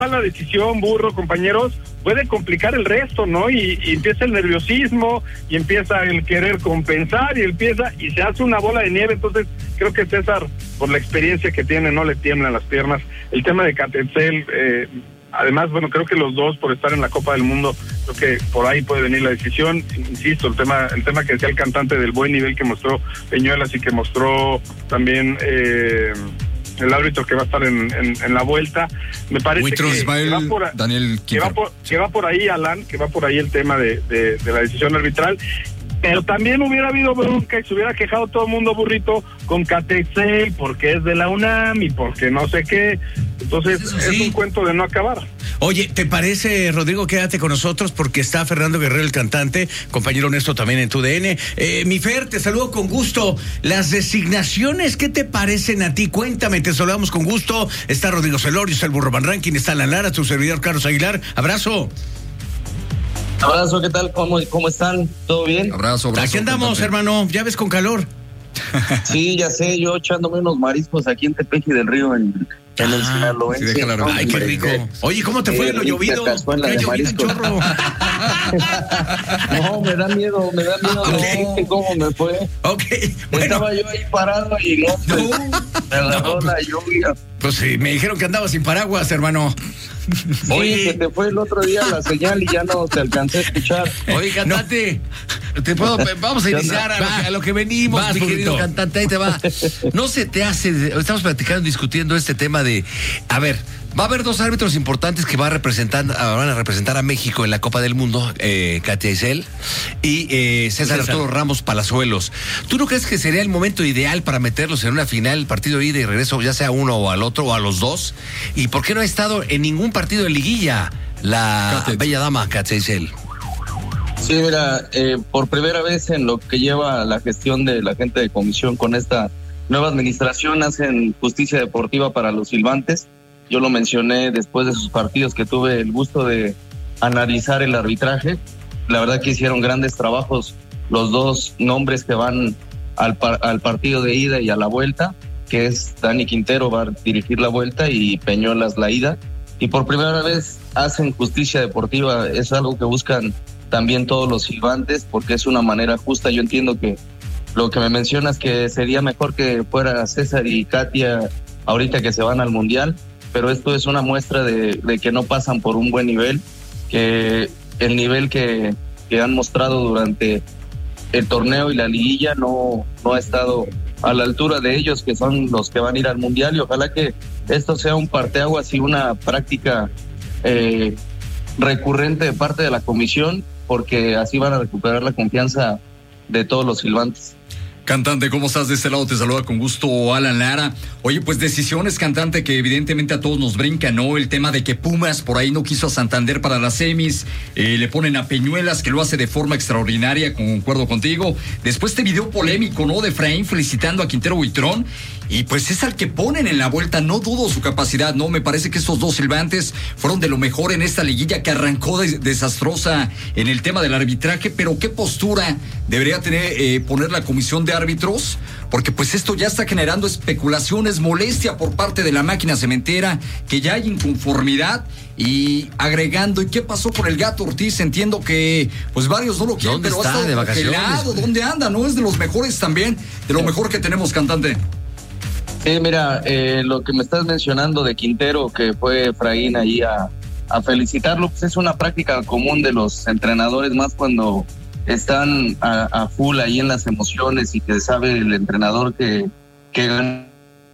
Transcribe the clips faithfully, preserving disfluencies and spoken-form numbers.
la decisión, Burro, compañeros, puede complicar el resto, ¿no? Y, y empieza el nerviosismo, y empieza el querer compensar, y empieza, y se hace una bola de nieve. Entonces, creo que César, por la experiencia que tiene, no le tiemblan las piernas. El tema de Catetzel, eh, además, bueno, creo que los dos, por estar en la Copa del Mundo, creo que por ahí puede venir la decisión. Insisto, el tema el tema que decía el cantante del buen nivel que mostró Peñuelas y que mostró también eh, el árbitro que va a estar en, en, en la vuelta, me parece que, Ismael, que, va por, Daniel que, va por, que va por ahí, Alan, que va por ahí el tema de, de, de la decisión arbitral. Pero también hubiera habido bronca y se hubiera quejado todo el mundo, Burrito, con Catetzel, porque es de la UNAM y porque no sé qué. Entonces, sí, es un cuento de no acabar. Oye, ¿te parece, Rodrigo? Quédate con nosotros porque está Fernando Guerrero, el cantante, compañero nuestro también en tu D N. Eh, mi Fer, te saludo con gusto. Las designaciones, ¿qué te parecen a ti? Cuéntame, te saludamos con gusto. Está Rodrigo Celorio, está el Burro Van Rankin, está Alan Lara, tu servidor Carlos Aguilar. Abrazo. Abrazo, ¿qué tal? ¿Cómo, cómo están? ¿Todo bien? Abrazo, abrazo. Aquí andamos, hermano, ya ves, con calor. Sí, ya sé, yo echándome unos mariscos aquí en Tepeji del Río, en, en el Sinaloense. Sí, ¿no? Ay, qué rico. Oye, ¿cómo te fue eh, lo llovido? ¿Qué ha llovido un chorro? No, me da miedo, me da miedo. Okay. No sé cómo me fue. Ok, bueno. Estaba yo ahí parado y no, pues, me agarró no, la lluvia. Pues sí, me dijeron que andabas sin paraguas, hermano. Sí, oye, que te fue el otro día la señal y ya no te alcancé a escuchar. Oye, cantante, no. te puedo, vamos a iniciar a lo, que, a lo que venimos, vas, mi querido cantante, ahí te va. No se te hace, estamos platicando, discutiendo este tema de, a ver, va a haber dos árbitros importantes que va a representar, van a representar a México en la Copa del Mundo, eh, Catetzel y eh, César, César Arturo Ramos Palazuelos. ¿Tú no crees que sería el momento ideal para meterlos en una final, partido de ida y regreso, ya sea uno o al otro o a los dos? ¿Y por qué no ha estado en ningún partido de liguilla la Catetzel. Bella dama Catetzel? Sí, mira, eh, por primera vez en lo que lleva la gestión de la gente de comisión con esta nueva administración hacen justicia deportiva para los silbantes. Yo lo mencioné después de sus partidos que tuve el gusto de analizar el arbitraje. La verdad que hicieron grandes trabajos los dos nombres que van al, par- al partido de ida y a la vuelta, que es Dani Quintero va a dirigir la vuelta y Peñuelas la ida. Y por primera vez hacen justicia deportiva. Es algo que buscan también todos los silbantes porque es una manera justa. Yo entiendo que lo que me mencionas que sería mejor que fuera César y Katia ahorita que se van al Mundial, pero esto es una muestra de, de que no pasan por un buen nivel, que el nivel que, que han mostrado durante el torneo y la liguilla no, no ha estado a la altura de ellos, que son los que van a ir al Mundial, y ojalá que esto sea un parteaguas y una práctica eh, recurrente de parte de la comisión, porque así van a recuperar la confianza de todos los silbantes. Cantante, ¿cómo estás? De este lado te saluda con gusto Alan Lara. Oye, pues decisiones, cantante, que evidentemente a todos nos brinca, ¿no? El tema de que Pumas por ahí no quiso a Santander para las semis, eh, le ponen a Peñuelas, que lo hace de forma extraordinaria, concuerdo contigo. Después este video polémico, ¿no? De Efraín felicitando a Quintero Buitrón, y pues es al que ponen en la vuelta. No dudo su capacidad, ¿no? Me parece que estos dos silbantes fueron de lo mejor en esta liguilla que arrancó de, desastrosa en el tema del arbitraje, pero ¿qué postura debería tener, eh, poner la comisión de árbitros? Porque pues esto ya está generando especulaciones, molestia por parte de la máquina cementera, que ya hay inconformidad. Y agregando, ¿y qué pasó con el Gato Ortiz? Entiendo que pues varios no lo quieren, ¿Dónde pero está? ha ¿De vacaciones? congelado. ¿Dónde anda? ¿No es de los mejores también? De lo mejor que tenemos, cantante. Sí, mira, eh, lo que me estás mencionando de Quintero, que fue Efraín ahí a, a felicitarlo, pues es una práctica común de los entrenadores, más cuando están a, a full ahí en las emociones y que sabe el entrenador que, que gana.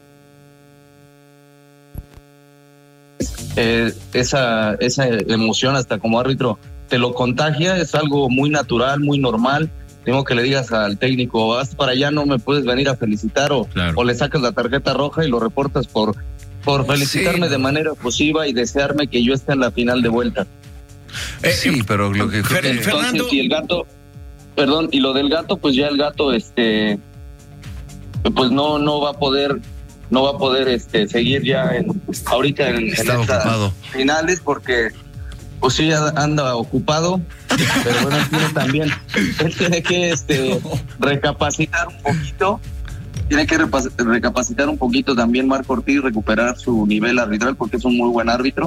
Eh, esa, esa emoción hasta como árbitro te lo contagia, es algo muy natural, muy normal. Tengo que le digas al técnico, vas para allá, no me puedes venir a felicitar, o, claro. o le sacas la tarjeta roja y lo reportas por, por felicitarme sí. de manera efusiva y desearme que yo esté en la final de vuelta. Eh, sí, pero lo que... Fer, Entonces, Fernando... y el gato, perdón, y lo del gato, pues ya el gato, este, pues no, no va a poder, no va a poder, este, seguir ya en, ahorita en, en estas finales, porque pues sí anda ocupado, pero bueno, él tiene también, él tiene que este recapacitar un poquito, tiene que recapacitar un poquito también Marco Ortiz, recuperar su nivel arbitral, porque es un muy buen árbitro,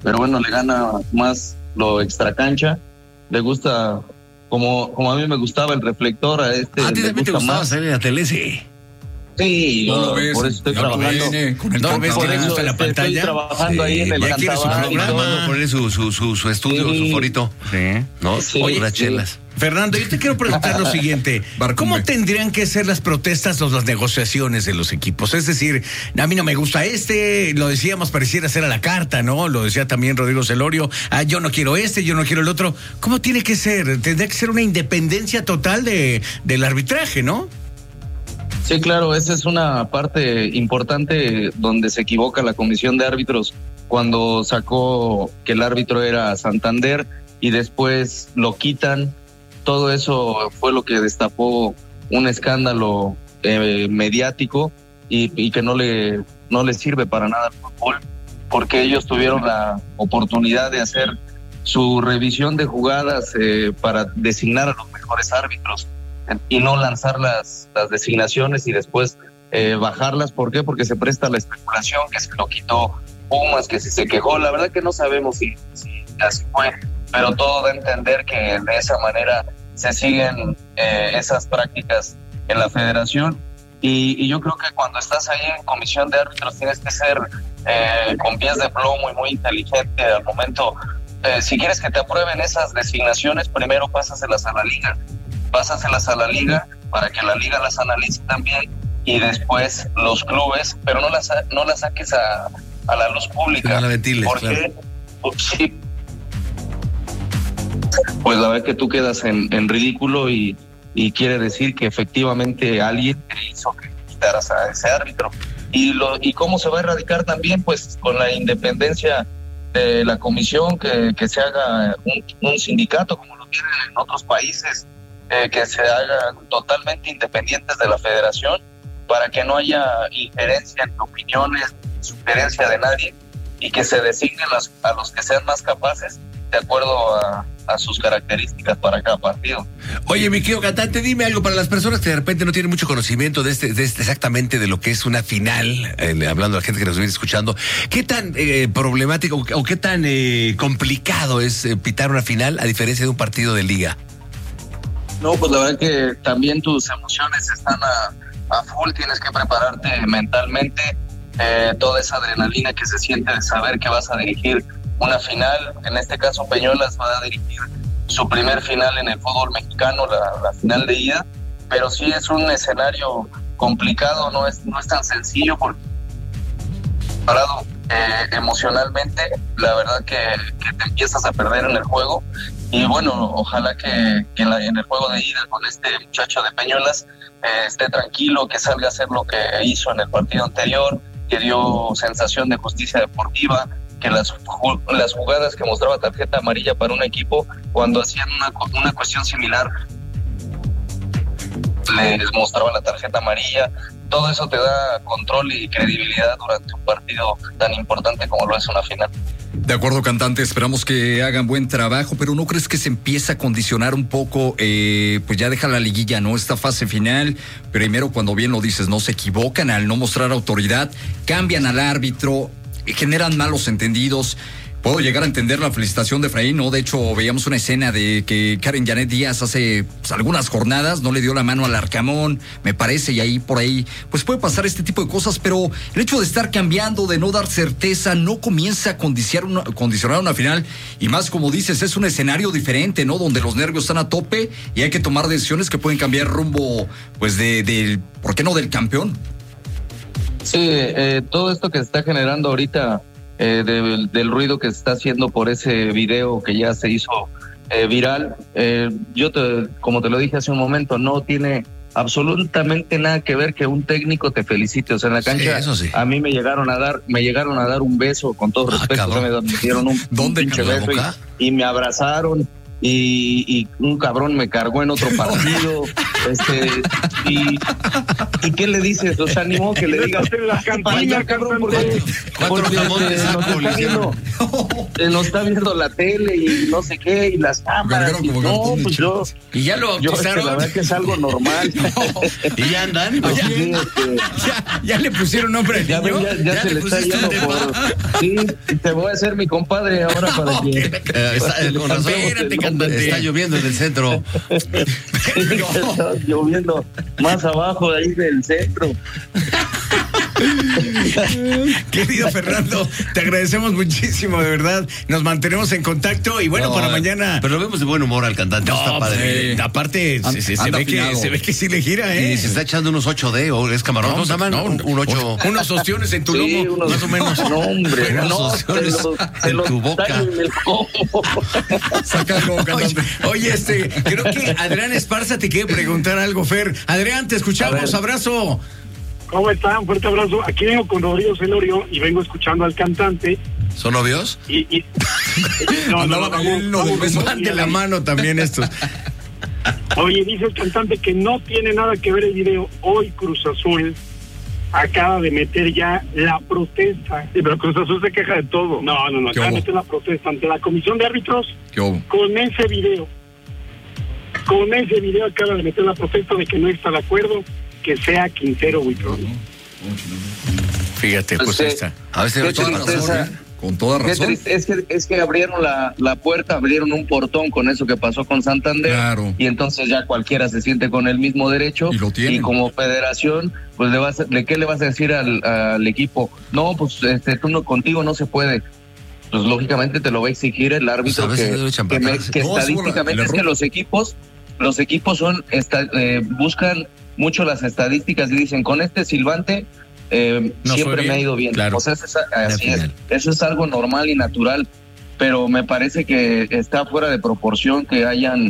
pero bueno, le gana más lo extracancha, le gusta, como, como a mí me gustaba el reflector, a este a ti le también te gusta gustaba más. salir en la tele, sí. Sí, No yo, lo ves, por eso estoy ya lo trabajando. viene, con el No ves que le gusta la Estoy pantalla. trabajando ahí en el ya quiere su Cantabar y programa. todo. Ponerle su, su, su, su estudio, Sí. su forito. Sí. ¿No? Sí, Oye, unas sí. chelas. Fernando, yo te quiero preguntar lo siguiente. ¿Cómo tendrían que ser las protestas o las negociaciones de los equipos? Es decir, a mí no me gusta este, lo decíamos, pareciera ser a la carta, ¿no? Lo decía también Rodrigo Celorio, ah, yo no quiero este, yo no quiero el otro. ¿Cómo tiene que ser? Tendría que ser una independencia total de, del arbitraje, ¿no? Sí, claro, esa es una parte importante donde se equivoca la comisión de árbitros cuando sacó que el árbitro era Santander y después lo quitan. Todo eso fue lo que destapó un escándalo eh, mediático y, y que no le, no le sirve para nada al fútbol, porque ellos tuvieron la oportunidad de hacer su revisión de jugadas eh, para designar a los mejores árbitros y no lanzar las, las designaciones y después eh, bajarlas. ¿Por qué? Porque se presta la especulación que se lo quitó Pumas, que si se quejó. La verdad que no sabemos si, si así fue, pero todo da a entender que de esa manera se siguen eh, esas prácticas en la federación y, y yo creo que cuando estás ahí en comisión de árbitros tienes que ser eh, con pies de plomo y muy inteligente al momento. Eh, si quieres que te aprueben esas designaciones, primero pásaselas a la liga, pásaselas a la liga para que la liga las analice también y después los clubes, pero no las, no las saques a, a la luz pública. No la ventiles, porque claro. Pues, sí, pues la verdad que tú quedas en, en ridículo y, y quiere decir que efectivamente alguien te hizo que quitaras a ese árbitro. Y, lo, y cómo se va a erradicar también, pues con la independencia de la comisión, que, que se haga un, un sindicato como lo tienen en otros países, eh, que se hagan totalmente independientes de la federación para que no haya injerencia en opiniones, sugerencia de nadie y que se designen las, a los que sean más capaces de acuerdo a, a sus características para cada partido. Oye, mi querido cantante, dime algo para las personas que de repente no tienen mucho conocimiento de este, de este exactamente de lo que es una final, eh, hablando a la gente que nos viene escuchando, ¿qué tan eh, problemático o, o qué tan eh, complicado es eh, pitar una final a diferencia de un partido de liga? No, pues la verdad que también tus emociones están a, a full, tienes que prepararte mentalmente, eh, toda esa adrenalina que se siente de saber que vas a dirigir una final. En este caso Peñuelas va a dirigir su primer final en el fútbol mexicano, la, la final de ida, pero sí es un escenario complicado, no es, no es tan sencillo porque parado eh, emocionalmente, la verdad que, que te empiezas a perder en el juego y bueno, ojalá que, que en, la, en el juego de ida con este muchacho de Peñuelas eh, esté tranquilo, que salga a hacer lo que hizo en el partido anterior, que dio sensación de justicia deportiva, que las, las jugadas que mostraba tarjeta amarilla para un equipo, cuando hacían una, una cuestión similar, les mostraba la tarjeta amarilla. Todo eso te da control y credibilidad durante un partido tan importante como lo es una final. De acuerdo, cantante, esperamos que hagan buen trabajo, pero ¿no crees que se empieza a condicionar un poco? Eh, pues ya deja la liguilla, ¿no? Esta fase final, primero, cuando bien lo dices, no se equivocan al no mostrar autoridad, cambian al árbitro, generan malos entendidos. Puedo llegar a entender la felicitación de Efraín, ¿no? De hecho, veíamos una escena de que Karen Janet Díaz hace pues, algunas jornadas no le dio la mano al Arcamón, me parece, y ahí por ahí, pues puede pasar este tipo de cosas, pero el hecho de estar cambiando, de no dar certeza, no comienza a condicionar una, condicionar una final, y más como dices, es un escenario diferente, ¿no? Donde los nervios están a tope y hay que tomar decisiones que pueden cambiar rumbo, pues, de, de ¿por qué no? Del campeón. Sí, eh, todo esto que se está generando ahorita, Eh, de, del ruido que se está haciendo por ese video que ya se hizo eh, viral, eh, yo te, como te lo dije hace un momento, no tiene absolutamente nada que ver que un técnico te felicite. O sea, en la cancha, sí, eso sí. a mí me llegaron a dar me llegaron a dar un beso, con todo Ah, respeto, me, me dieron un, ¿Dónde, un pinche en la beso boca? y, y me abrazaron y, y un cabrón me cargó en otro partido. Este, y, ¿y qué le dices? O sea, ni modo que le digas la campaña, cabrón, porque, porque jamones, este, nos, está viendo, eh, nos está viendo la tele y no sé qué, y las cámaras. Y, no, pues yo. Y ya lo yo, bautizaron. Es que la verdad que es algo normal. No, y ya andan. Pues, ya, sí, este, ya, ya le pusieron nombre al ya, niño. ya, ya, ya se le está yendo por. Sí, te voy a hacer mi compadre ahora no, para que. Eh, está, con razón, espérate, cantante. Está lloviendo en el centro. Está lloviendo más abajo de ahí del centro. Querido Fernando, te agradecemos muchísimo, de verdad. Nos mantenemos en contacto y bueno, no, para mañana. Pero lo vemos de buen humor al cantante. No, está padre. Eh, aparte, se, se, se, ve que, se ve que sí le gira, ¿eh? Y se está echando unos ocho D o es camarón. No, ¿Cómo se llaman? no, un, un ocho. Unos ostiones en tu sí, lomo, unos, más o menos. No, hombre, unos no, ostiones se en lo, tu boca. En el Sácalo, oye, oye, este, creo que Adrián Esparza te quiere preguntar algo, Fer. Adrián, te escuchamos, abrazo. ¿Cómo están? Fuerte abrazo. Aquí vengo con Rodrigo Celorio y vengo escuchando al cantante. ¿Son novios? Y, y... no, no, no, vamos, van de la mano también estos. Oye, dice el cantante que no tiene nada que ver el video. Hoy Cruz Azul acaba de meter ya la protesta. Sí, pero Cruz Azul se queja de todo. No, no, no, acaba de meter la protesta ante la comisión de árbitros con ese video. Con ese video acaba de meter la protesta de que no está de acuerdo que sea Quintero Huitrón. Fíjate, pues ahí está. A veces toda razón, ¿eh? Con toda razón. Es que, es que abrieron la, la puerta, abrieron un portón con eso que pasó con Santander. Claro. Y entonces ya cualquiera se siente con el mismo derecho. Y lo tiene. Y como federación, pues le vas a, ¿de qué le vas a decir al, al equipo? No, pues este, tú no, contigo no se puede. Pues lógicamente te lo va a exigir el árbitro pues que, que, me, que no, estadísticamente es que los equipos, los equipos son esta, eh, buscan mucho las estadísticas y dicen con este silbante eh, no siempre me ha ido bien. Claro. O sea, eso es, así es, eso es algo normal y natural, pero me parece que está fuera de proporción que hayan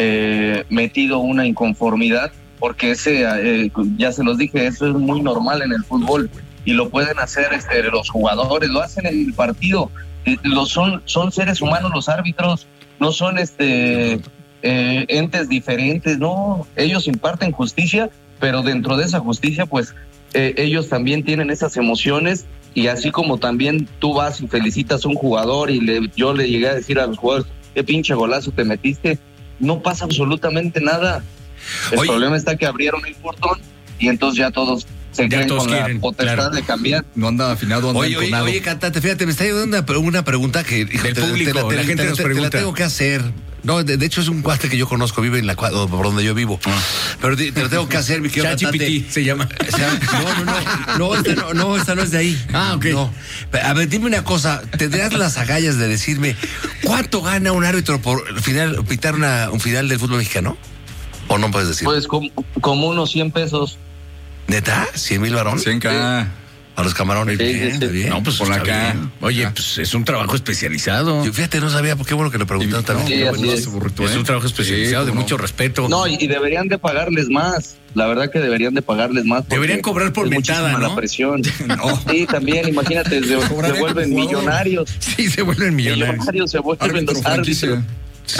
eh, metido una inconformidad, porque ese eh, ya se los dije, eso es muy normal en el fútbol y lo pueden hacer este, los jugadores, lo hacen en el partido. Los son son seres humanos los árbitros, no son este eh, entes diferentes, no, ellos imparten justicia, pero dentro de esa justicia pues eh, ellos también tienen esas emociones, y así como también tú vas y felicitas a un jugador y le, yo le llegué a decir a los jugadores, qué pinche golazo te metiste, no pasa absolutamente nada. El Oye. problema está que abrieron el portón y entonces ya todos se ya creen todos con quieren, la potestad claro. de cambiar. No anda afinado, anda Oye, oye, oye, cantante, fíjate, me está llegando una, una pregunta que hijo, del te, público, te, te, la te, gente te, nos te, pregunta. te la tengo que hacer. No, de, de hecho es un cuate que yo conozco, vive en la por donde yo vivo. Ah. Pero te, te lo tengo que hacer, mi querido cantante. se llama. No, no, no, no, esta no, no, esta no es de ahí. Ah, ok. No. A ver, dime una cosa, ¿tendrás las agallas de decirme cuánto gana un árbitro por final pitar una, un final del fútbol mexicano? ¿O no puedes decir? Pues como, como unos cien pesos. ¿Neta? ¿cien mil varón? cien K. A los camarones. Sí, bien, sí, sí. bien. No, pues por acá. Bien. Oye, Acá. pues es un trabajo especializado. Yo, fíjate, no sabía, por qué bueno que le preguntaron también. Sí, así es. Es un trabajo especializado, Sí, de no. mucho respeto. No, y, y deberían de pagarles más. La verdad que deberían de pagarles más. Deberían cobrar por es mentada, muchísima ¿no? la presión. No. Sí, también, imagínate, se, se Cobraré vuelven como jugador. millonarios. Sí, se vuelven millonarios. Millonarios se vuelven Árbitro los franquicia. árbitros.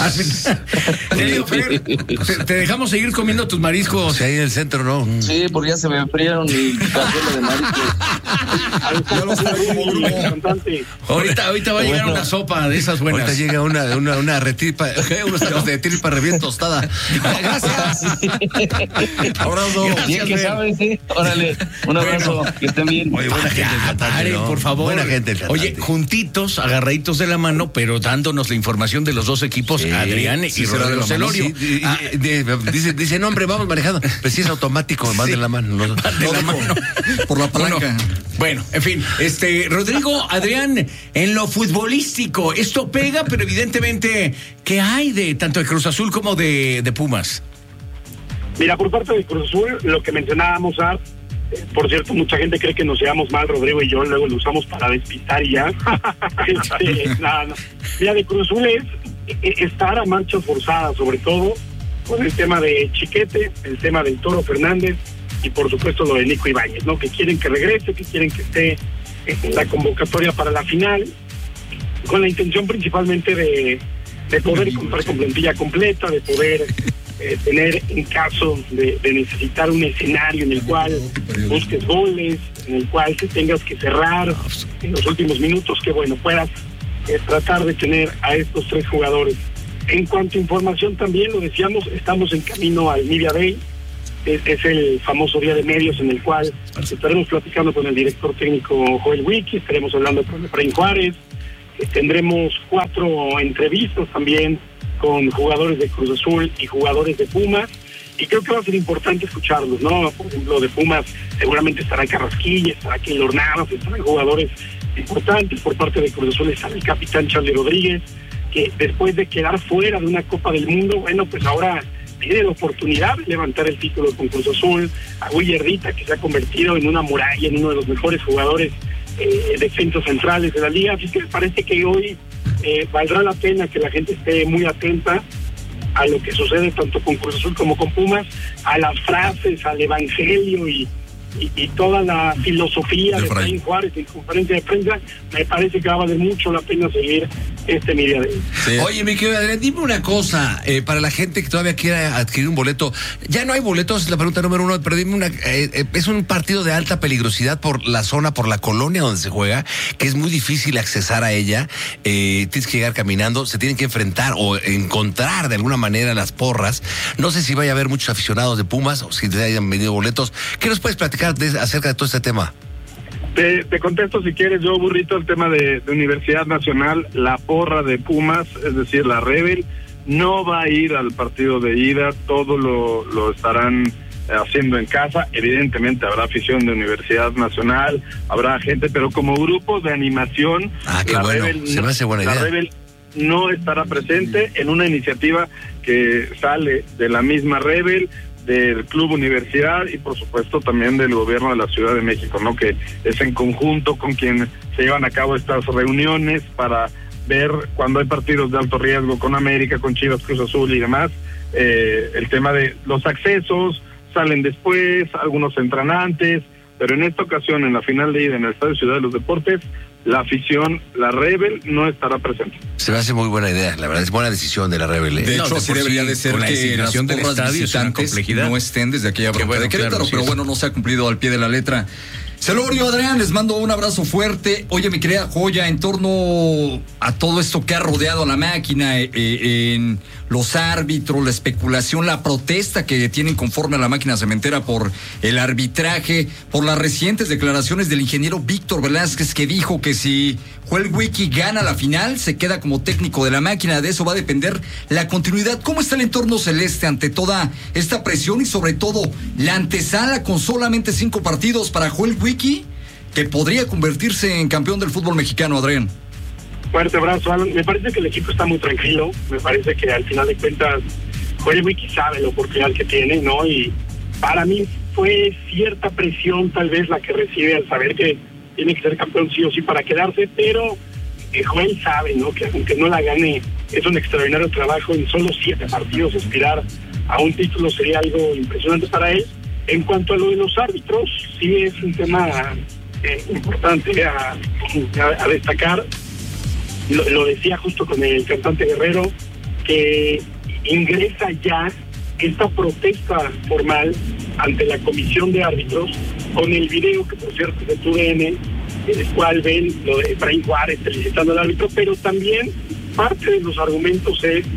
Querido Fer, te, te dejamos seguir comiendo tus mariscos. Si ahí en el centro, ¿no? Sí, porque ya se me enfriaron mi cazuela de mariscos. Ya los traigo como grupo. Cantante. Ahorita, ahorita va a llegar una sopa de esas buenas. Ahorita llega una, una, una retripa, unos tacos de tripa recién tostada. Gracias. Abrazo. Bien que sabes, sí. Órale, un abrazo, Bueno. que estén bien. Muy buena gente el Ya, cantante, paren, ¿no? por favor. Buena gente el cantante. Oye, juntitos, agarraditos de la mano, pero dándonos la información de los dos equipos, Sí, Adrián y sí, será de Rodrigo la mano. Celorio. Sí, Ah, y- de- dice, dice, no, hombre, vamos manejando. Pues sí es automático, más Sí. de la mano. No, de la mano. Por la palanca. Bueno, bueno, en fin, este, Rodrigo, Adrián, en lo futbolístico, esto pega, pero evidentemente, ¿qué hay de tanto de Cruz Azul como de, de Pumas? Mira, por parte de Cruz Azul, lo que mencionábamos, Art, eh, por cierto, mucha gente cree que nos llevamos mal, Rodrigo y yo, luego lo usamos para despistar y ya. este, nada, no. Mira, de Cruz Azul es eh, estar a marcha forzada, sobre todo con el tema de Chiquete, el tema del Toro Fernández y por supuesto lo de Nico Ibáñez, ¿no? Que quieren que regrese, que quieren que esté en la convocatoria para la final, con la intención principalmente de, de poder contar con plantilla completa, de poder eh, tener en caso de, de necesitar un escenario en el cual busques goles, en el cual te tengas que cerrar en los últimos minutos, que bueno, puedas eh, tratar de tener a estos tres jugadores. En cuanto a información también, lo decíamos, estamos en camino al Media Day, es, es el famoso día de medios en el cual estaremos platicando con el director técnico Joel Wiki, estaremos hablando con Efraín Juárez, eh, tendremos cuatro entrevistas también con jugadores de Cruz Azul y jugadores de Pumas, y creo que va a ser importante escucharlos, ¿no? Por ejemplo, de Pumas seguramente estará Carrasquilla, estará Keylor Navas, estarán jugadores importantes. Por parte de Cruz Azul estará el capitán Charlie Rodríguez, que después de quedar fuera de una Copa del Mundo, bueno, pues ahora tiene la oportunidad de levantar el título con Cruz Azul, a Willardita, que se ha convertido en una muralla, en uno de los mejores jugadores eh, defensas centrales de la liga. Así que me parece que hoy eh, valdrá la pena que la gente esté muy atenta a lo que sucede tanto con Cruz Azul como con Pumas, a las frases, al evangelio y, y, y toda la filosofía de Efraín Juárez en conferencia de prensa. Me parece que va a valer mucho la pena seguir este media de sí. Oye, mi querido Adrián, dime una cosa, eh, para la gente que todavía quiera adquirir un boleto, ya no hay boletos, es la pregunta número uno, pero dime una, eh, eh, es un partido de alta peligrosidad por la zona, por la colonia donde se juega, que es muy difícil accesar a ella, eh, tienes que llegar caminando, se tienen que enfrentar o encontrar de alguna manera las porras. No sé si vaya a haber muchos aficionados de Pumas o si te hayan vendido boletos. ¿Qué nos puedes platicar de, acerca de todo este tema? Te, te contesto si quieres, yo, Burrito, el tema de, de Universidad Nacional, la porra de Pumas, es decir, la Rebel, no va a ir al partido de ida, todo lo, lo estarán haciendo en casa. Evidentemente habrá afición de Universidad Nacional, habrá gente, pero como grupo de animación, ah, qué la bueno. Rebel, se me hace buena idea. La Rebel no estará presente en una iniciativa que sale de la misma Rebel, del Club Universidad y por supuesto también del gobierno de la Ciudad de México, ¿no? Que es en conjunto con quien se llevan a cabo estas reuniones para ver cuando hay partidos de alto riesgo con América, con Chivas, Cruz Azul y demás, eh, el tema de los accesos, salen después, algunos entran antes, pero en esta ocasión, en la final de ida en el Estadio Ciudad de los Deportes, la afición, la Rebel, no estará presente. Se me hace muy buena idea, la verdad es buena decisión de la Rebel. ¿eh? De hecho, no, de sí debería sí, de ser la que las porras visitantes no estén desde aquella bronca bueno, de Querétaro, claro, pero sí, bueno, no se ha cumplido al pie de la letra. Celorio, Adrián, les mando un abrazo fuerte. Oye, mi querida Joya, en torno a todo esto que ha rodeado a la máquina, eh, eh, en los árbitros, la especulación, la protesta que tienen conforme a la máquina cementera por el arbitraje, por las recientes declaraciones del ingeniero Víctor Velázquez, que dijo que si Joel Wiki gana la final, se queda como técnico de la máquina. De eso va a depender la continuidad. ¿Cómo está el entorno celeste ante toda esta presión y sobre todo la antesala con solamente cinco partidos para Joel Wiki, que podría convertirse en campeón del fútbol mexicano, Adrián? Fuerte abrazo, Alan. Me parece que el equipo está muy tranquilo, me parece que al final de cuentas Joel Wiki sabe la oportunidad que tiene, ¿no? Y para mí fue cierta presión tal vez la que recibe al saber que tiene que ser campeón sí o sí para quedarse, pero eh, Joel sabe, ¿no? Que aunque no la gane, es un extraordinario trabajo. En solo siete partidos aspirar a un título sería algo impresionante para él. En cuanto a lo de los árbitros, sí es un tema eh, importante a, a, a destacar. Lo, lo decía justo con el cantante Guerrero, que ingresa ya esta protesta formal ante la comisión de árbitros con el video que por cierto es de T U D N, en el cual ven lo de Efraín Juárez felicitando al árbitro, pero también parte de los argumentos es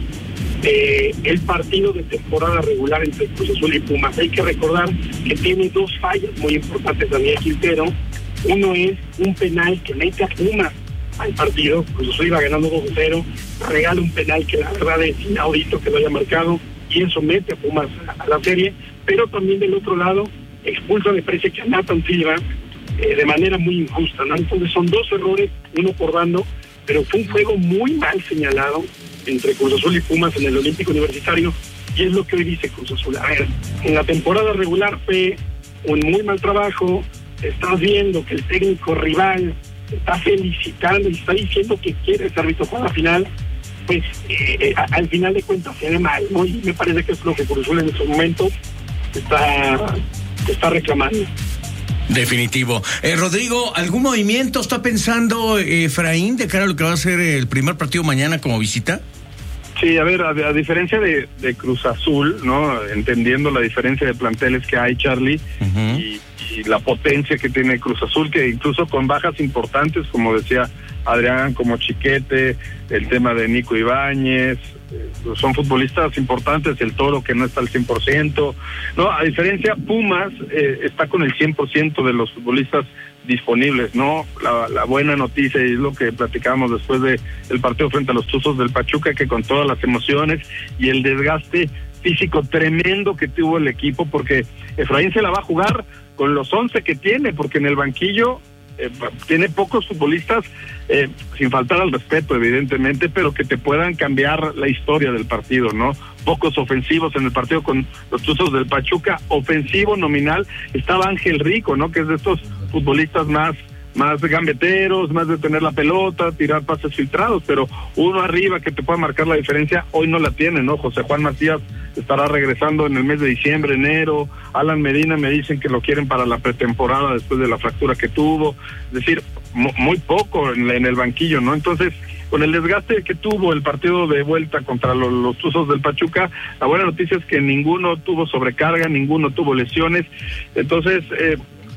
eh, el partido de temporada regular entre Cruz Azul y Pumas. Hay que recordar que tiene dos fallas muy importantes Daniel Quintero. Uno es un penal que mete a Pumas al partido, Cruz Azul iba ganando dos a cero, regala un penal que la verdad es inaudito que lo haya marcado y eso mete a Pumas a, a la serie, pero también del otro lado expulsa de precio que a Nathan Silva eh, de manera muy injusta, ¿no? Entonces son dos errores, uno por bando, pero fue un juego muy mal señalado entre Cruz Azul y Pumas en el Olímpico Universitario, y es lo que hoy dice Cruz Azul. A ver, en la temporada regular fue un muy mal trabajo, estás viendo que el técnico rival está felicitando y está diciendo que quiere estar árbitro para la final, pues eh, a, al final de cuentas se ve mal, ¿no? Y me parece que es lo que Cruz Azul en estos momentos está, está reclamando. Definitivo. Eh, Rodrigo, ¿algún movimiento está pensando eh, Efraín de cara a lo que va a ser el primer partido mañana como visita? Sí, a ver, a, a diferencia de, de Cruz Azul, ¿no? Entendiendo la diferencia de planteles que hay, Charlie, uh-huh. y, y la potencia que tiene Cruz Azul, que incluso con bajas importantes, como decía Adrián, como Chiquete, el tema de Nico Ibáñez, eh, son futbolistas importantes, el Toro que no está al cien por ciento, ¿no? A diferencia, Pumas eh, está con el cien por ciento de los futbolistas disponibles, ¿no? La, la buena noticia, y es lo que platicábamos después de el partido frente a los Tuzos del Pachuca, que con todas las emociones y el desgaste físico tremendo que tuvo el equipo, porque Efraín se la va a jugar con los once que tiene, porque en el banquillo eh, tiene pocos futbolistas, eh, sin faltar al respeto, evidentemente, pero que te puedan cambiar la historia del partido, ¿no? Pocos ofensivos en el partido con los Tuzos del Pachuca. Ofensivo nominal estaba Ángel Rico, ¿no? Que es de estos futbolistas más más gambeteros, más de tener la pelota, tirar pases filtrados, pero uno arriba que te pueda marcar la diferencia, hoy no la tiene, ¿no? José Juan Macías estará regresando en el mes de diciembre, enero. Alan Medina me dicen que lo quieren para la pretemporada después de la fractura que tuvo, es decir, muy poco en, en el banquillo, ¿no? Entonces, con el desgaste que tuvo el partido de vuelta contra los, los Tuzos del Pachuca, la buena noticia es que ninguno tuvo sobrecarga, ninguno tuvo lesiones, entonces eh,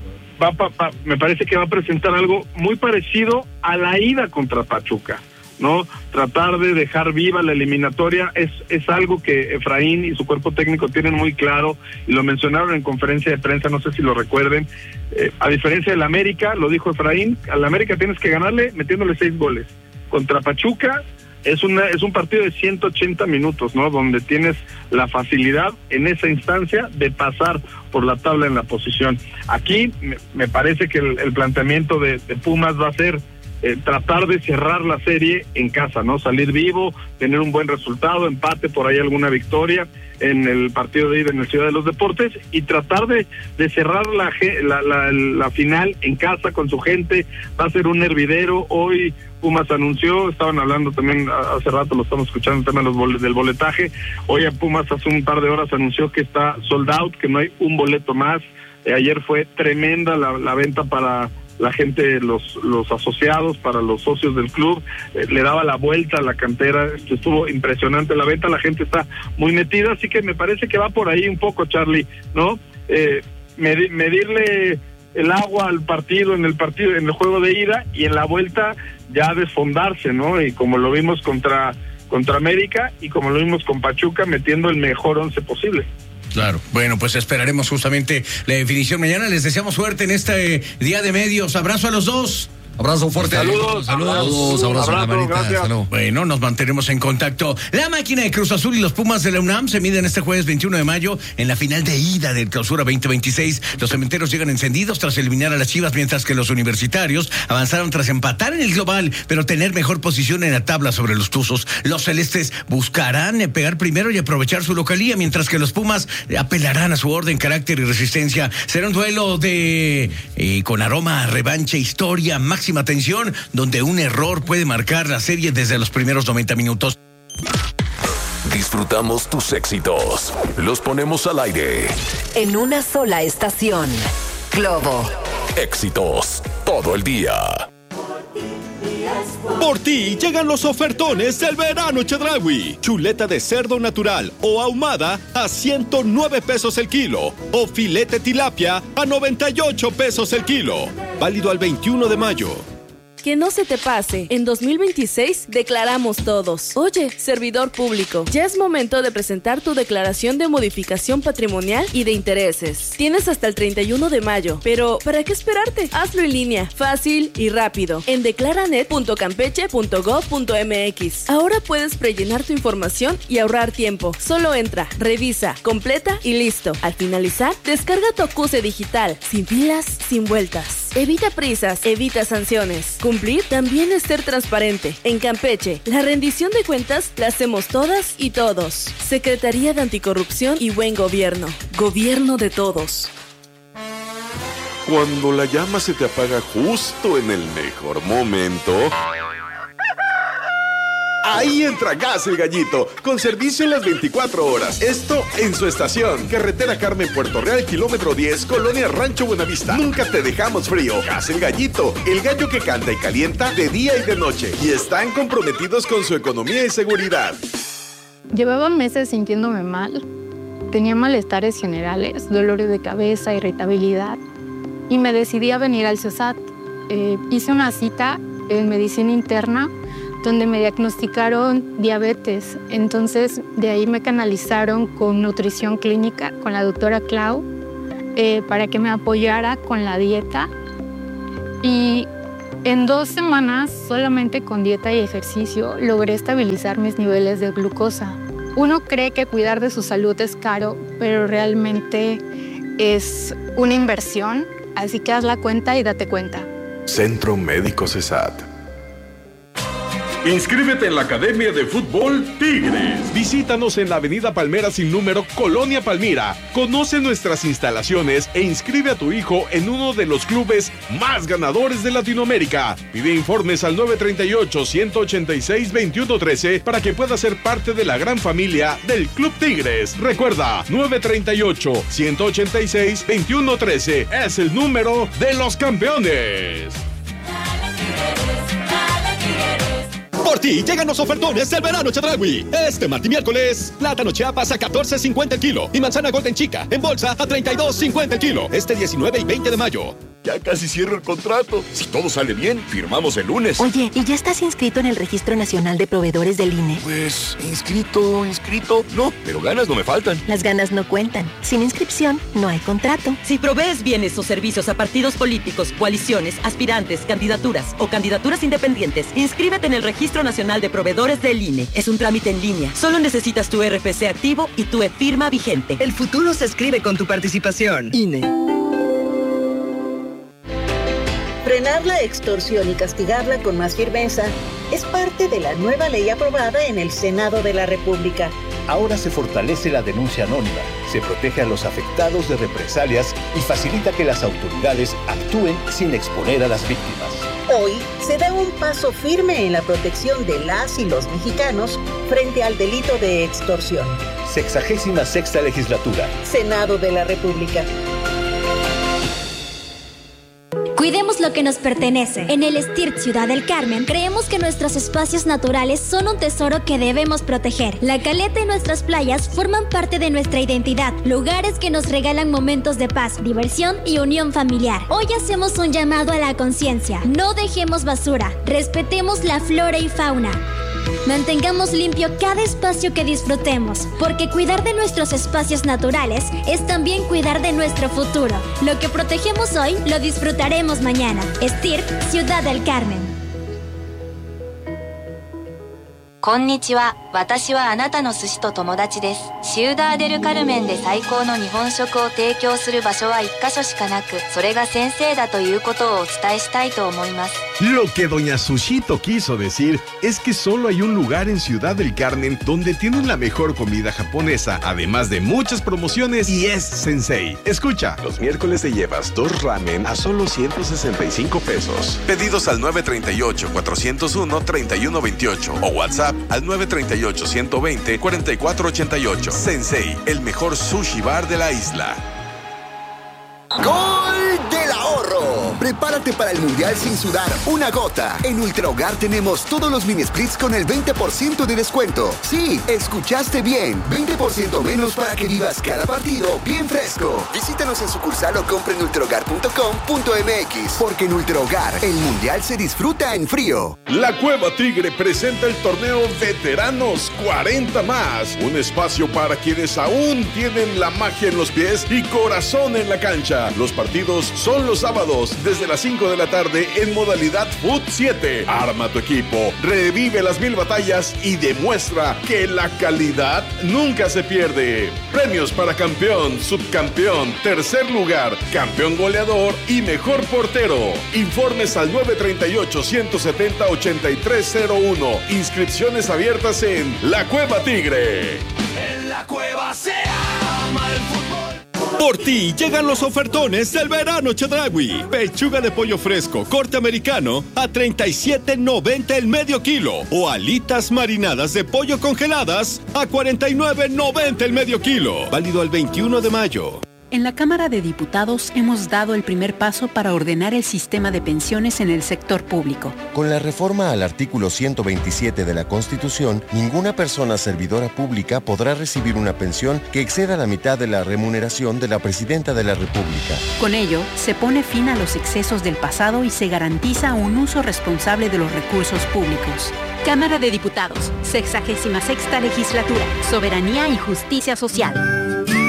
va pa, pa, me parece que va a presentar algo muy parecido a la ida contra Pachuca, ¿no? Tratar de dejar viva la eliminatoria es, es algo que Efraín y su cuerpo técnico tienen muy claro, y lo mencionaron en conferencia de prensa, no sé si lo recuerden, eh, a diferencia del América, lo dijo Efraín, al América tienes que ganarle metiéndole seis goles. Contra Pachuca es una es un partido de ciento ochenta minutos, ¿no? Donde tienes la facilidad en esa instancia de pasar por la tabla en la posición. Aquí me, me parece que el, el planteamiento de, de Pumas va a ser eh, tratar de cerrar la serie en casa, ¿no? Salir vivo, tener un buen resultado, empate, por ahí alguna victoria en el partido de ida en el Ciudad de los Deportes, y tratar de, de cerrar la, la, la, la final en casa con su gente. Va a ser un hervidero. Hoy Pumas anunció, estaban hablando también hace rato, lo estamos escuchando, el tema de los bol- del boletaje. Hoy a Pumas hace un par de horas anunció que está sold out, que no hay un boleto más. Eh, ayer fue tremenda la, la venta para la gente, los los asociados, para los socios del club, eh, le daba la vuelta a la cantera, estuvo impresionante la venta, la gente está muy metida, así que me parece que va por ahí un poco, Charlie, ¿no? Eh, med- medirle el agua al partido, en el partido, en el juego de ida, y en la vuelta ya desfondarse, ¿no? Y como lo vimos contra, contra América, y como lo vimos con Pachuca, metiendo el mejor once posible. Claro, bueno, pues esperaremos justamente la definición mañana. Les deseamos suerte en este día de medios. Abrazo a los dos. Abrazo fuerte. Saludos, saludos, abrazo, abrazo, abrazo, Bueno, nos mantenemos en contacto. La máquina de Cruz Azul y los Pumas de la UNAM se miden este jueves veintiuno de mayo en la final de ida del Clausura veinte veintiséis. Los cementeros llegan encendidos tras eliminar a las Chivas, mientras que los universitarios avanzaron tras empatar en el global, pero tener mejor posición en la tabla sobre los Tuzos. Los celestes buscarán pegar primero y aprovechar su localía, mientras que los Pumas apelarán a su orden, carácter y resistencia. Será un duelo de eh, con aroma a revancha, historia, máxima atención, donde un error puede marcar la serie desde los primeros noventa minutos. Disfrutamos tus éxitos, los ponemos al aire. En una sola estación, Globo. Éxitos todo el día. Por ti llegan los ofertones del verano Chedraui. Chuleta de cerdo natural o ahumada a ciento nueve pesos el kilo. O filete tilapia a noventa y ocho pesos el kilo. Válido al veintiuno de mayo. Que no se te pase, en dos mil veintiséis declaramos todos. Oye, servidor público, ya es momento de presentar tu declaración de modificación patrimonial y de intereses. Tienes hasta el treinta y uno de mayo, pero ¿para qué esperarte? Hazlo en línea, fácil y rápido, en declaranet punto campeche punto gob punto mx. Ahora puedes prellenar tu información y ahorrar tiempo. Solo entra, revisa, completa y listo. Al finalizar, descarga tu acuse digital, sin filas, sin vueltas. Evita prisas, evita sanciones. Cumplir también es ser transparente. En Campeche, la rendición de cuentas la hacemos todas y todos. Secretaría de Anticorrupción y Buen Gobierno. Gobierno de todos. Cuando la llama se te apaga justo en el mejor momento, ahí entra Gas El Gallito, con servicio en las veinticuatro horas. Esto en su estación. Carretera Carmen, Puerto Real, kilómetro diez, Colonia Rancho Buenavista. Nunca te dejamos frío. Gas El Gallito, el gallo que canta y calienta de día y de noche. Y están comprometidos con su economía y seguridad. Llevaba meses sintiéndome mal. Tenía malestares generales, dolores de cabeza, irritabilidad. Y me decidí a venir al CESAT. Eh, hice una cita en medicina interna donde me diagnosticaron diabetes. Entonces, de ahí me canalizaron con nutrición clínica, con la doctora Clau, eh, para que me apoyara con la dieta. Y en dos semanas, solamente con dieta y ejercicio, logré estabilizar mis niveles de glucosa. Uno cree que cuidar de su salud es caro, pero realmente es una inversión, así que haz la cuenta y date cuenta. Centro Médico CESAT. Inscríbete en la Academia de Fútbol Tigres. Visítanos en la Avenida Palmera sin número, Colonia Palmira. Conoce nuestras instalaciones e inscribe a tu hijo en uno de los clubes más ganadores de Latinoamérica. Pide informes al nueve tres ocho, uno ocho seis, dos uno uno tres para que pueda ser parte de la gran familia del Club Tigres. Recuerda, nueve tres ocho, uno ocho seis, dos uno uno tres es el número de los campeones. Por ti llegan los ofertones del verano Chedraui. Este martes y miércoles, plátano Chiapas a catorce cincuenta el kilo y manzana Golden Chica en bolsa a treinta y dos cincuenta el kilo. Este diecinueve y veinte de mayo. Ya casi cierro el contrato. Si todo sale bien, firmamos el lunes. Oye, ¿y ya estás inscrito en el Registro Nacional de Proveedores del I N E? Pues, inscrito, inscrito. No, pero ganas no me faltan. Las ganas no cuentan. Sin inscripción, no hay contrato. Si provees bienes o servicios a partidos políticos, coaliciones, aspirantes, candidaturas o candidaturas independientes, inscríbete en el Registro Nacional de Proveedores del I N E. Es un trámite en línea. Solo necesitas tu R F C activo y tu e-firma vigente. El futuro se escribe con tu participación. I N E. Frenar la extorsión y castigarla con más firmeza es parte de la nueva ley aprobada en el Senado de la República. Ahora se fortalece la denuncia anónima, se protege a los afectados de represalias y facilita que las autoridades actúen sin exponer a las víctimas. Hoy se da un paso firme en la protección de las y los mexicanos frente al delito de extorsión. Sexagésima sexta legislatura. Senado de la República. Cuidemos lo que nos pertenece. En el STIRT Ciudad del Carmen, creemos que nuestros espacios naturales son un tesoro que debemos proteger. La caleta y nuestras playas forman parte de nuestra identidad, lugares que nos regalan momentos de paz, diversión y unión familiar. Hoy hacemos un llamado a la conciencia. No dejemos basura, respetemos la flora y fauna. Mantengamos limpio cada espacio que disfrutemos, porque cuidar de nuestros espacios naturales es también cuidar de nuestro futuro. Lo que protegemos hoy, lo disfrutaremos mañana. STIRT Ciudad del Carmen. こんにちは。私はあなたの寿司と友達です。シウダーデルカルメンで最高の日本食を提供する場所は一箇所しかなく、それが先生だということをお伝えしたいと思います。 Lo que doña Sushito quiso decir es que solo hay un lugar en Ciudad del Carmen donde tienen la mejor comida japonesa, además de muchas promociones, y es Sensei. Escucha. Los miércoles te llevas dos ramen a solo ciento sesenta y cinco pesos. Pedidos al nueve tres ocho, cuatro cero uno, tres uno dos ocho o WhatsApp al nueve tres ocho, uno dos cero, cuatro cuatro ocho ocho. Sensei, el mejor sushi bar de la isla. ¡Gol del ahorro! Prepárate para el Mundial sin sudar una gota. En Ultra Hogar tenemos todos los mini splits con el veinte por ciento de descuento. Sí, escuchaste bien. veinte por ciento menos para que vivas cada partido bien fresco. Visítanos en sucursal o compra en ultra hogar punto com punto m x. Porque en Ultra Hogar, el Mundial se disfruta en frío. La Cueva Tigre presenta el torneo Veteranos cuarenta más. Un espacio para quienes aún tienen la magia en los pies y corazón en la cancha. Los partidos son los sábados desde las cinco de la tarde en modalidad Fut siete. Arma tu equipo, revive las mil batallas y demuestra que la calidad nunca se pierde. Premios para campeón, subcampeón, tercer lugar, campeón goleador y mejor portero. Informes al nueve tres ocho, uno siete cero, ocho tres cero uno. Inscripciones abiertas en La Cueva Tigre. En la cueva se ama el fútbol. Por ti llegan los ofertones del verano Chedraui. Pechuga de pollo fresco, corte americano a treinta y siete noventa el medio kilo. O alitas marinadas de pollo congeladas a cuarenta y nueve noventa el medio kilo. Válido al veintiuno de mayo. En la Cámara de Diputados hemos dado el primer paso para ordenar el sistema de pensiones en el sector público. Con la reforma al artículo ciento veintisiete de la Constitución, ninguna persona servidora pública podrá recibir una pensión que exceda la mitad de la remuneración de la Presidenta de la República. Con ello, se pone fin a los excesos del pasado y se garantiza un uso responsable de los recursos públicos. Cámara de Diputados, sexagésima sexta legislatura, soberanía y justicia social.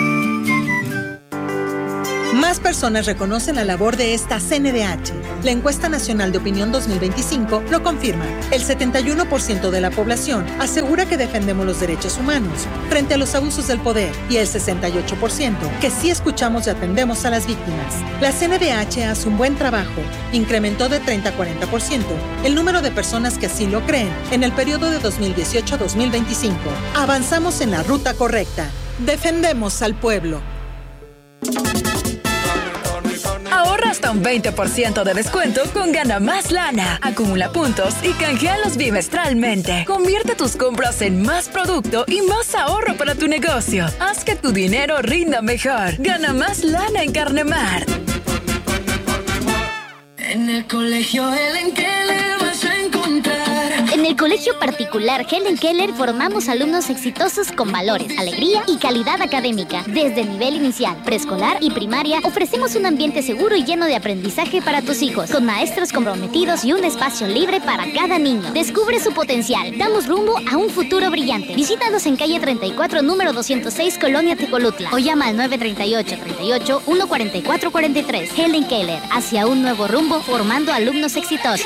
Más personas reconocen la labor de esta C N D H. La Encuesta Nacional de Opinión dos mil veinticinco lo confirma. El setenta y uno por ciento de la población asegura que defendemos los derechos humanos frente a los abusos del poder y el sesenta y ocho por ciento que sí escuchamos y atendemos a las víctimas. La C N D H hace un buen trabajo. Incrementó de treinta a cuarenta por ciento el número de personas que así lo creen en el periodo de dos mil dieciocho a dos mil veinticinco. Avanzamos en la ruta correcta. Defendemos al pueblo. Ahorra hasta un veinte por ciento de descuento con Gana Más Lana. Acumula puntos y canjealos bimestralmente. Convierte tus compras en más producto y más ahorro para tu negocio. Haz que tu dinero rinda mejor. Gana Más Lana en Carnemar. En el colegio Helen Keller vas a encontrar. En el colegio particular Helen Keller formamos alumnos exitosos con valores, alegría y calidad académica. Desde el nivel inicial, preescolar y primaria, ofrecemos un ambiente seguro y lleno de aprendizaje para tus hijos, con maestros comprometidos y un espacio libre para cada niño. Descubre su potencial. Damos rumbo a un futuro brillante. Visítanos en calle treinta y cuatro, número doscientos seis, Colonia Tecolutla, o llama al nueve tres ocho, tres ocho, uno cuatro cuatro cuatro tres. Helen Keller, hacia un nuevo rumbo, formando alumnos exitosos.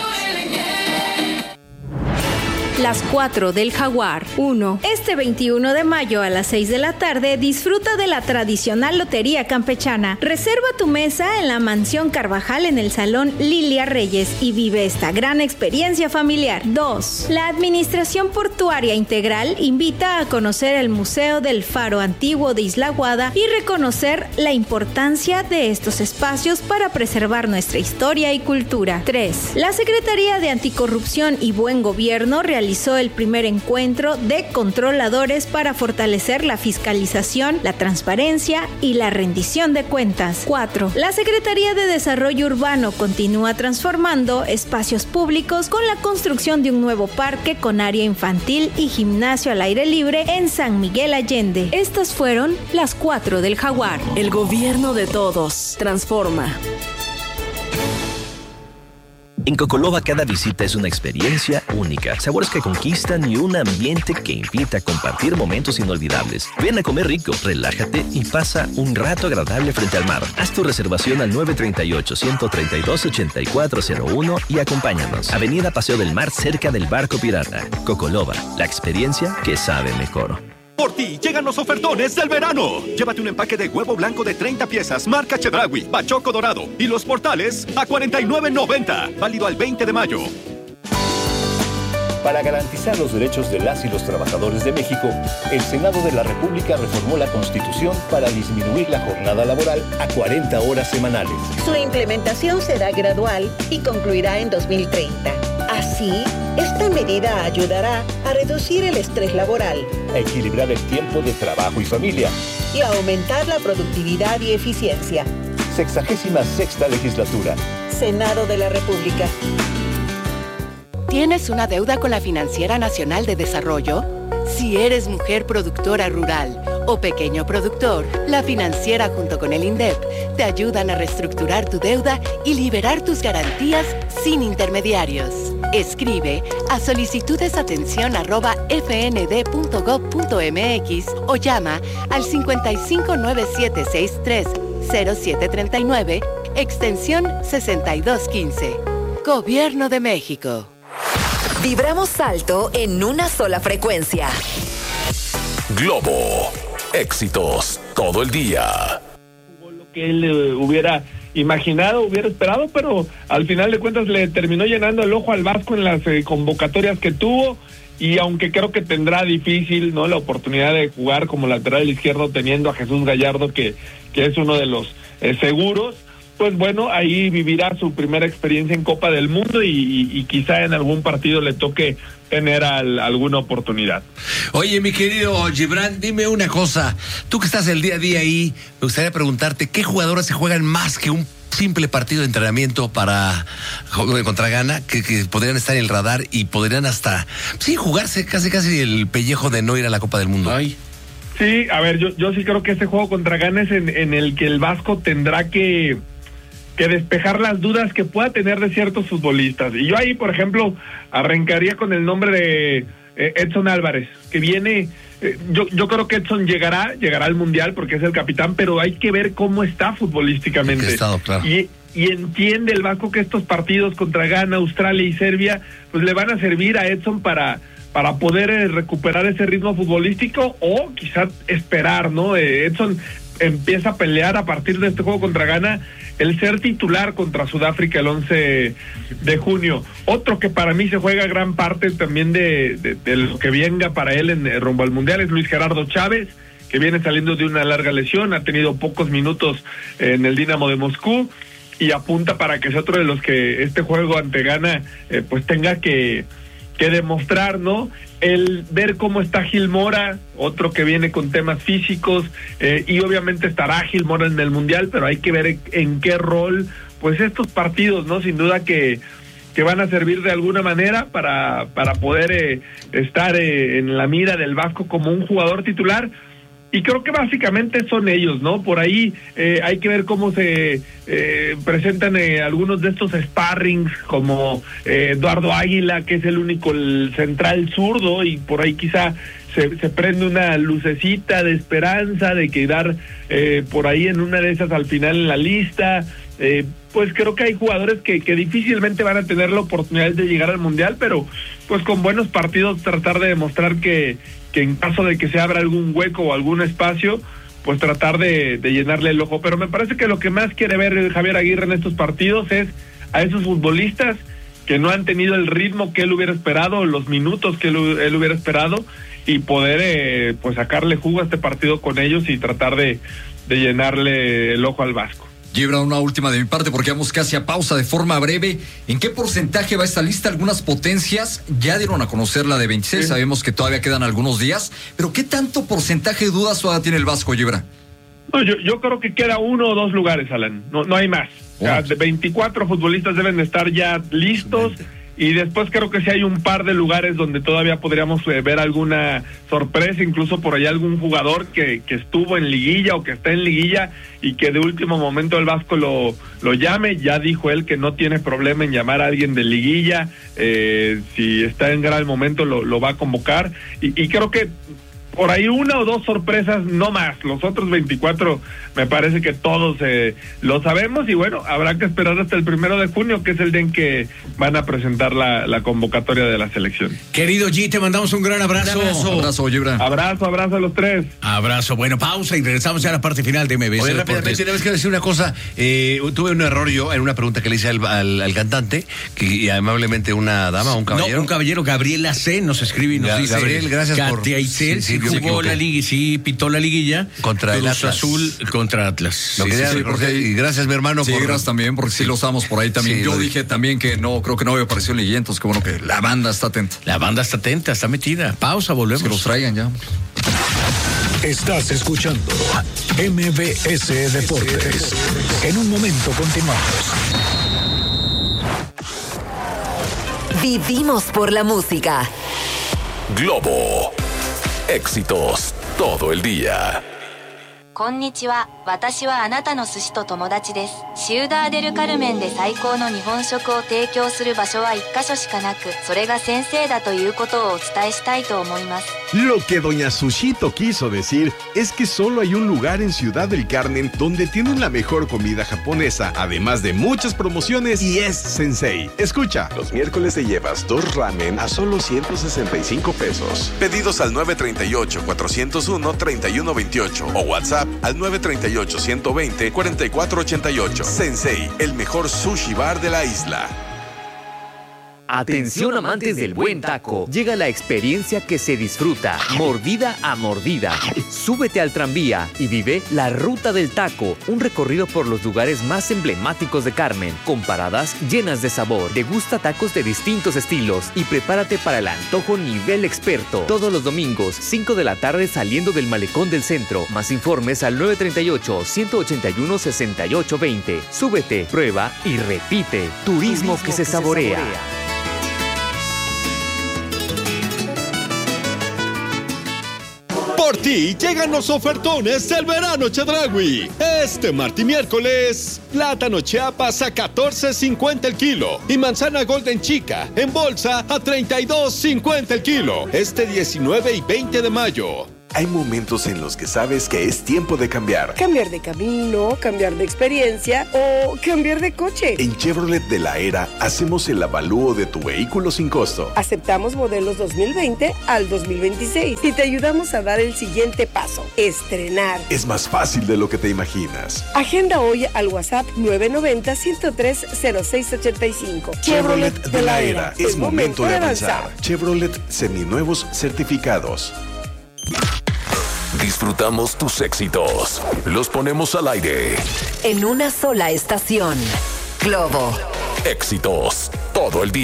Las cuatro del Jaguar. uno. Este veintiuno de mayo a las seis de la tarde disfruta de la tradicional Lotería Campechana. Reserva tu mesa en la Mansión Carvajal en el Salón Lilia Reyes y vive esta gran experiencia familiar. dos. La Administración Portuaria Integral invita a conocer el Museo del Faro Antiguo de Isla Aguada y reconocer la importancia de estos espacios para preservar nuestra historia y cultura. tres. La Secretaría de Anticorrupción y Buen Gobierno realiza realizó el primer encuentro de controladores para fortalecer la fiscalización, la transparencia y la rendición de cuentas. cuatro. La Secretaría de Desarrollo Urbano continúa transformando espacios públicos con la construcción de un nuevo parque con área infantil y gimnasio al aire libre en San Miguel Allende. Estas fueron las cuatro del Jaguar. El gobierno de todos. Transforma. En Cocoloba cada visita es una experiencia única, sabores que conquistan y un ambiente que invita a compartir momentos inolvidables. Ven a comer rico, relájate y pasa un rato agradable frente al mar. Haz tu reservación al nueve tres ocho, uno tres dos, ocho cuatro cero uno y acompáñanos. Avenida Paseo del Mar, cerca del Barco Pirata. Cocoloba, la experiencia que sabe mejor. Por ti llegan los ofertones del verano. Llévate un empaque de huevo blanco de treinta piezas, marca Chedraui, Bachoco Dorado y los portales a cuarenta y nueve noventa. Válido al veinte de mayo. Para garantizar los derechos de las y los trabajadores de México, el Senado de la República reformó la Constitución para disminuir la jornada laboral a cuarenta horas semanales. Su implementación será gradual y concluirá en dos mil treinta. Así, esta medida ayudará a reducir el estrés laboral, a equilibrar el tiempo de trabajo y familia y a aumentar la productividad y eficiencia. Sexagésima sexta legislatura. Senado de la República. ¿Tienes una deuda con la Financiera Nacional de Desarrollo? Si eres mujer productora rural o pequeño productor, la Financiera junto con el INDEP te ayudan a reestructurar tu deuda y liberar tus garantías sin intermediarios. Escribe a solicitudesatención arroba fnd.gov.mx o llama al cincuenta y cinco nueve siete seis tres cero siete treinta y nueve, extensión sesenta y dos quince. Gobierno de México. Vibramos alto en una sola frecuencia. Globo. Éxitos todo el día. Lo que él eh, hubiera imaginado, hubiera esperado, pero al final de cuentas le terminó llenando el ojo al Vasco en las eh, convocatorias que tuvo, y aunque creo que tendrá difícil, ¿no?, la oportunidad de jugar como lateral izquierdo teniendo a Jesús Gallardo, que, que es uno de los eh, seguros, pues bueno, ahí vivirá su primera experiencia en Copa del Mundo y, y, y quizá en algún partido le toque tener al, alguna oportunidad. Oye, mi querido Gibran, dime una cosa, tú que estás el día a día ahí, me gustaría preguntarte, ¿qué jugadoras se juegan más que un simple partido de entrenamiento para contra Ghana, que, que podrían estar en el radar y podrían hasta, sí, jugarse casi casi el pellejo de no ir a la Copa del Mundo? Ay. Sí, a ver, yo, yo sí creo que este juego contra Ghana es en, en el que el Vasco tendrá que que despejar las dudas que pueda tener de ciertos futbolistas. Y yo ahí, por ejemplo, arrancaría con el nombre de eh, Edson Álvarez, que viene, eh, yo, yo creo que Edson llegará, llegará al Mundial porque es el capitán, pero hay que ver cómo está futbolísticamente. Estado, claro. Y, y entiende el Vasco que estos partidos contra Ghana, Australia y Serbia, pues le van a servir a Edson para para poder eh, recuperar ese ritmo futbolístico o quizás esperar, ¿no? Eh, Edson empieza a pelear a partir de este juego contra Ghana el ser titular contra Sudáfrica el once de junio. Otro que para mí se juega gran parte también de, de, de lo que venga para él en eh, rumbo al Mundial es Luis Gerardo Chávez, que viene saliendo de una larga lesión, ha tenido pocos minutos en el Dinamo de Moscú y apunta para que sea otro de los que este juego ante Ghana eh, pues tenga que que demostrar, ¿no? El ver cómo está Gil Mora, otro que viene con temas físicos, eh, y obviamente estará Gil Mora en el Mundial, pero hay que ver en, en qué rol, pues estos partidos, ¿no? Sin duda que, que van a servir de alguna manera para, para poder eh, estar eh, en la mira del Vasco como un jugador titular. Y creo que básicamente son ellos, ¿no? Por ahí eh, hay que ver cómo se eh, presentan eh, algunos de estos sparrings, como eh, Eduardo Águila, que es el único el central zurdo, y por ahí quizá se, se prende una lucecita de esperanza de quedar eh, por ahí en una de esas al final en la lista. Eh, pues creo que hay jugadores que, que difícilmente van a tener la oportunidad de llegar al Mundial, pero pues con buenos partidos tratar de demostrar que que en caso de que se abra algún hueco o algún espacio, pues tratar de, de llenarle el ojo. Pero me parece que lo que más quiere ver Javier Aguirre en estos partidos es a esos futbolistas que no han tenido el ritmo que él hubiera esperado, los minutos que él, él hubiera esperado, y poder eh, pues sacarle jugo a este partido con ellos y tratar de, de llenarle el ojo al Vasco. Gibran, una última de mi parte porque vamos casi a pausa de forma breve. ¿En qué porcentaje va esta lista? Algunas potencias ya dieron a conocer la de veintiséis, sí. Sabemos que todavía quedan algunos días, pero ¿qué tanto porcentaje de dudas todavía tiene el Vasco, Gibran? No, yo, yo creo que queda uno o dos lugares, Alan, no, no hay más. O sea, de veinticuatro futbolistas deben de estar ya listos. Y después creo que sí hay un par de lugares donde todavía podríamos eh, ver alguna sorpresa, incluso por allá algún jugador que, que estuvo en liguilla o que está en liguilla y que de último momento el Vasco lo, lo llame. Ya dijo él que no tiene problema en llamar a alguien de liguilla, eh, si está en gran momento lo, lo va a convocar. Y, y creo que por ahí una o dos sorpresas, no más. Los otros veinticuatro me parece que todos eh, lo sabemos y bueno, habrá que esperar hasta el primero de junio, que es el día en que van a presentar la, la convocatoria de la selección. Querido G, te mandamos un gran abrazo. Un abrazo, abrazo, Gibran. Abrazo, abrazo a los tres. Abrazo. Bueno, pausa y regresamos ya a la parte final de M B S. Oye, rápidamente, tienes que decir una cosa. Eh, tuve un error yo en una pregunta que le hice al, al, al cantante, que amablemente una dama, un caballero. No, un caballero, Gabriela C. nos escribe y nos Ga- dice. Gabriel, gracias Katia por... Itzel, sí, sí, jugó la liga, sí, pitó la liguilla. Contra el Cruz Atlas. Azul contra Atlas. Lo Sí, quería sí, recordar, porque- y gracias mi hermano Sí, por... gracias también, porque sí, lo usamos por ahí también. Sí, Yo lo dije también que no, creo que no había aparecido en liguilla, entonces qué bueno que la banda está atenta. La banda está atenta, está metida. Pausa, volvemos. Que los traigan ya. Estás escuchando M B S Deportes. En un momento continuamos. Vivimos por la música. Globo. Éxitos todo el día. こんにちは。私はあなたの寿司と友達です。シウダーデルカルメンで最高の日本食を提供する場所は一カ所しかなく、それが先生だということをお伝えしたいと思います。 Lo que doña Sushito quiso decir es que solo hay un lugar en Ciudad del Carmen donde tienen la mejor comida japonesa, además de muchas promociones, y es Sensei. Escucha. Los miércoles te llevas dos ramen a solo ciento sesenta y cinco pesos. Pedidos al nueve tres ocho, cuatro cero uno, tres uno dos ocho o WhatsApp al nueve tres ocho, uno dos cero, cuatro cuatro ocho ocho. Sensei, el mejor sushi bar de la isla. Atención amantes del buen taco, llega la experiencia que se disfruta, mordida a mordida. Súbete al tranvía y vive la Ruta del Taco, un recorrido por los lugares más emblemáticos de Carmen, con paradas llenas de sabor. Degusta tacos de distintos estilos y prepárate para el antojo nivel experto. Todos los domingos, cinco de la tarde saliendo del Malecón del Centro. Más informes al nueve tres ocho, uno ocho uno, seis ocho dos cero. Súbete, prueba y repite. Turismo, Turismo que, se, que saborea. se saborea. Por ti llegan los ofertones del verano Chedraui. Este martes y miércoles, plátano Chiapas a catorce cincuenta el kilo y manzana Golden Chica en bolsa a treinta y dos cincuenta el kilo. Este diecinueve y veinte de mayo. Hay momentos en los que sabes que es tiempo de cambiar. Cambiar de camino, cambiar de experiencia o cambiar de coche. En Chevrolet de la Era hacemos el avalúo de tu vehículo sin costo. Aceptamos modelos dos mil veinte al dos mil veintiséis y te ayudamos a dar el siguiente paso: estrenar. Es más fácil de lo que te imaginas. Agenda hoy al WhatsApp nueve nueve cero, uno cero tres, cero seis ocho cinco. Chevrolet de la Era. Es momento de avanzar. Chevrolet seminuevos certificados. Disfrutamos tus éxitos. Los ponemos al aire. En una sola estación. Globo. Éxitos todo el día.